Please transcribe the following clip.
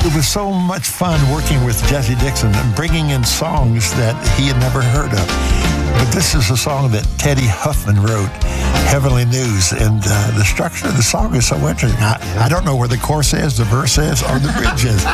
It was so much fun working with Jesse Dixon and bringing in songs that he had never heard of. But this is a song that Teddy Huffman wrote, Heavenly News, and the structure of the song is so interesting. I don't know where the chorus is, the verse is, or the bridge is.